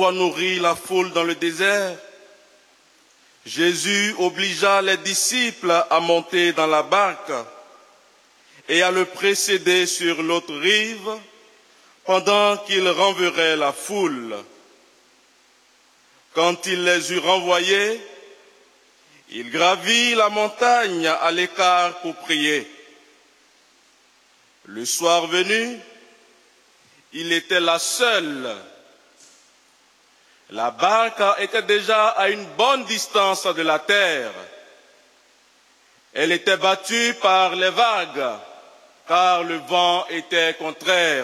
Pour nourrir la foule dans le désert, Jésus obligea les disciples à monter dans la barque et à le précéder sur l'autre rive pendant qu'il renverrait la foule. Quand il les eut renvoyés, il gravit la montagne à l'écart pour prier. Le soir venu, il était là seul. La barque était déjà à une bonne distance de la terre. Elle était battue par les vagues, car le vent était contraire.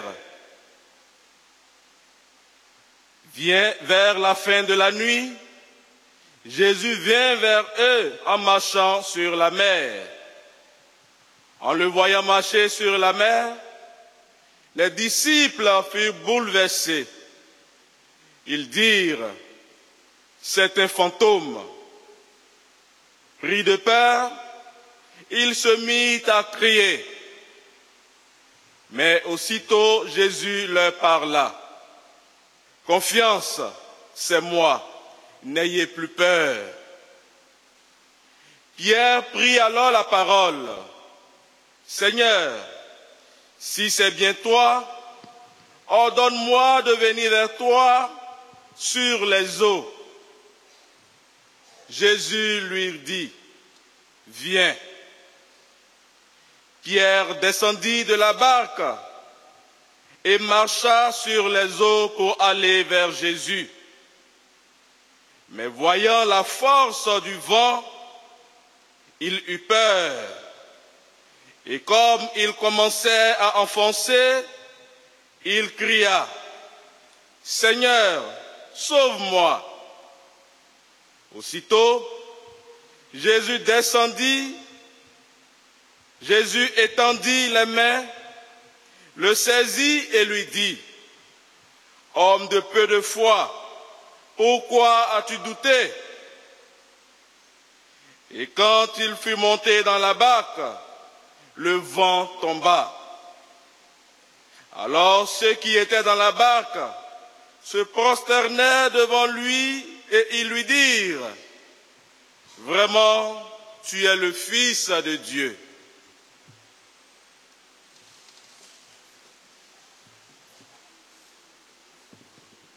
Vers la fin de la nuit, Jésus vient vers eux en marchant sur la mer. En le voyant marcher sur la mer, les disciples furent bouleversés. Ils dirent, « C'est un fantôme ». Pris de peur, il se mit à crier. Mais aussitôt Jésus leur parla. « Confiance, c'est moi, n'ayez plus peur ». Pierre prit alors la parole. « Seigneur, si c'est bien toi, ordonne-moi de venir vers toi sur les eaux. » Jésus lui dit, « Viens ». Pierre descendit de la barque et marcha sur les eaux pour aller vers Jésus. Mais voyant la force du vent, il eut peur. Et comme il commençait à enfoncer, il cria, « Seigneur, sauve-moi !» Aussitôt, Jésus descendit, Jésus étendit les mains, le saisit et lui dit, « Homme de peu de foi, pourquoi as-tu douté ?» Et quand il fut monté dans la barque, le vent tomba. Alors ceux qui étaient dans la barque se prosternèrent devant lui et ils lui dirent, « Vraiment, tu es le Fils de Dieu ».